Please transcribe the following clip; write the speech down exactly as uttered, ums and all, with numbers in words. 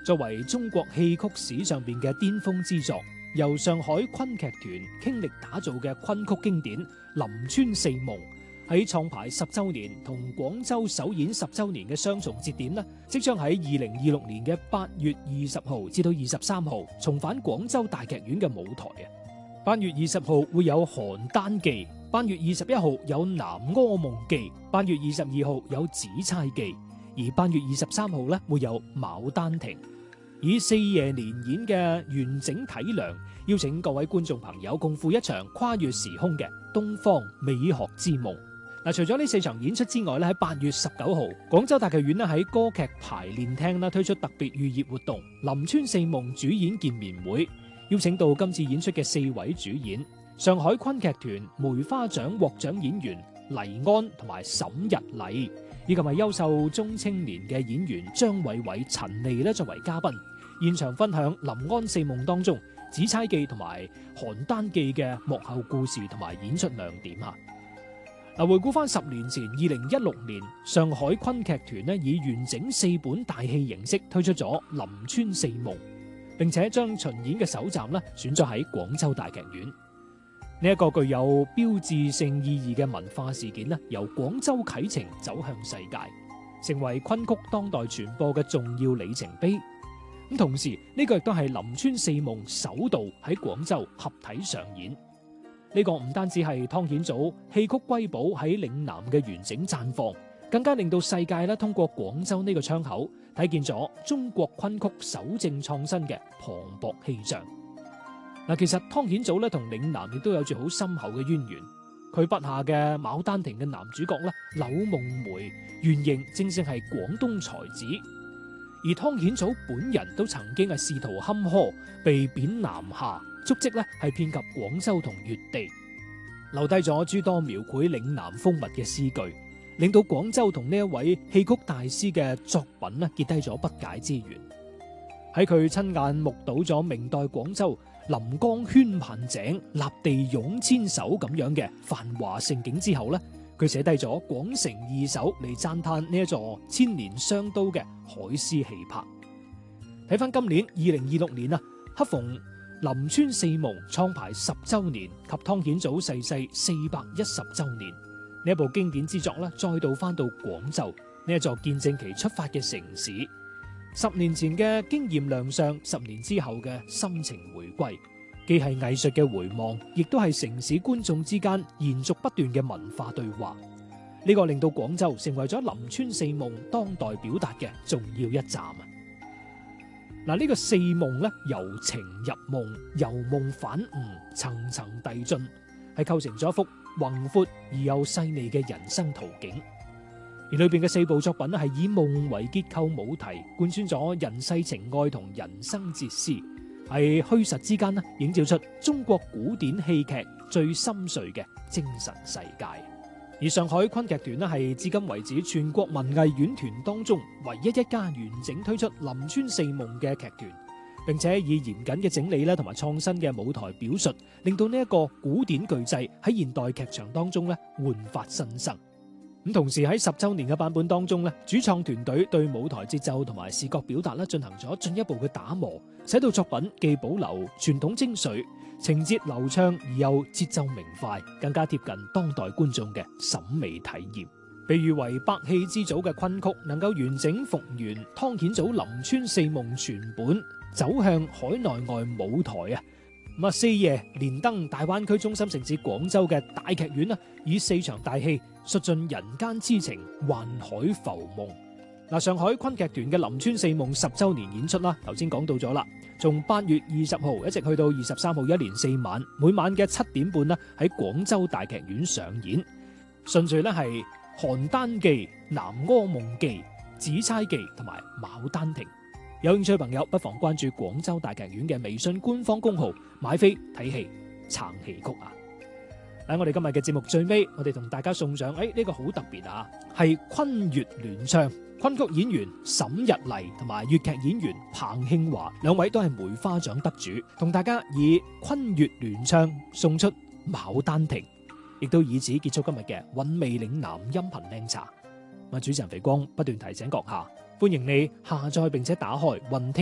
作為中國戲曲史上邊嘅巔峰之作，由上海昆劇團傾力打造嘅昆曲經典《臨川四夢》，喺創排十周年同廣州首演十周年嘅雙重節點呢，即將喺二零二六年嘅八月二十號至到二十三號重返廣州大劇院嘅舞台啊！八月二十號會有《邯鄲記》，八月二十一號有《南柯夢記》，八月二十二號有《紫釵記》，而八月二十三號呢會有《牡丹亭》。以四夜連演嘅完整體量，邀請各位觀眾朋友共赴一場跨越時空嘅東方美學之夢。嗱，除咗呢四場演出之外咧，喺八月十九號，廣州大劇院咧喺歌劇排練廳咧推出特別預熱活動《臨川四夢》主演見面會，邀請到今次演出嘅四位主演：上海昆劇團梅花獎獲獎演員黎安同埋沈日麗，以及係優秀中青年嘅演員張偉偉、陳莉咧作為嘉賓，現場分享《臨安四夢》當中《紫釵記》同埋《邯鄲記》嘅幕後故事同埋演出亮點啊！嗱，回顧翻十年前，二零一六年，上海昆劇團咧以完整四本大戲形式推出咗《臨川四夢》，並且將巡演嘅首站咧選咗喺廣州大劇院。呢一個具有標誌性意義嘅文化事件咧，由廣州啟程走向世界，成為昆曲當代傳播嘅重要里程碑。咁同時，呢個亦都係《臨川四夢》首度喺廣州合體上演。呢個唔單止係湯顯祖戲曲瑰寶喺嶺南嘅完整綻放，更加令到世界咧通過廣州呢個窗口睇見咗中國昆曲守正創新嘅磅礴氣象。嗱，其實湯顯祖咧同嶺南亦都有住好深厚嘅淵源。佢筆下嘅《牡丹亭》嘅男主角咧柳夢梅，原型正正係廣東才子，而湯顯祖本人都曾經係仕途坎坷，被貶南下。足跡咧係遍及廣州同粵地，留低咗諸多描繪嶺南風物嘅詩句，令到廣州同呢一位戲曲大師嘅作品咧結低咗不解之緣。喺佢親眼目睹咗明代廣州臨江圈萬井、立地湧千手咁樣嘅繁華盛景之後咧，佢寫低咗《廣城二首》嚟讚嘆呢一座千年商都嘅海絲氣魄。睇翻今年二零二六年啊，恰逢《臨川四夢》創排十周年及湯顯祖逝世四百一十周年，呢一部經典之作咧，再度翻到廣州呢一座見證其出發嘅城市。十年前嘅經驗亮相，十年之後嘅深情回歸，既係藝術嘅回望，亦都係城市觀眾之間延續不斷嘅文化對話。呢個令到廣州成為咗臨川四夢當代表達嘅重要一站啊！嗱，呢個四夢咧，由情入夢，由夢返悟，層層遞進，係構成咗一幅宏闊而又細膩嘅人生圖景。而裏邊嘅四部作品咧，係以夢為結構母題，貫穿咗人世情愛同人生哲思，係虛實之間咧，映照出中國古典戲劇最深邃嘅精神世界。而上海昆劇團咧，係至今為止全國文藝院團當中唯一一家完整推出《臨川四夢》嘅劇團，並且以嚴謹嘅整理咧同埋創新嘅舞台表述，令到呢一個古典巨製喺現代劇場當中咧煥發新生。咁同時喺十周年嘅版本當中咧，主創團隊對舞台節奏同埋視覺表達咧進行咗進一步嘅打磨，使到作品既保留傳統精髓，情節流暢而又節奏明快，更加貼近當代觀眾嘅審美體驗。被譽為百戲之祖嘅昆曲，能夠完整復原湯顯祖《臨川四夢》全本，走向海內外舞台啊！咁啊，四夜連登大灣區中心城市廣州嘅大劇院啊，以四場大戲述盡人間痴情、幻海浮夢。嗱，上海昆劇團嘅《臨川四夢》十周年演出啦，頭先講到咗啦，從八月二十號一直去到二十三號，一連四晚，每晚嘅七點半啦，喺廣州大劇院上演。順序咧係《邯鄲記》、《南柯夢記》、《紫釵記》同埋《牡丹亭》。有興趣嘅朋友不妨關注廣州大劇院嘅微信官方公號，買飛睇戲撐戲曲啊！喺我哋今日嘅節目最尾，我哋同大家送上，誒、哎、呢、這個好特別啊，係昆粵聯唱，昆曲演員沈日麗同埋粵劇演員彭慶華兩位都係梅花獎得主，同大家以昆粵聯唱送出《牡丹亭》，亦都以此結束今日嘅韻味嶺南音頻靚茶。我主持人肥光不斷提醒閣下，歡迎你下載並且打開雲聽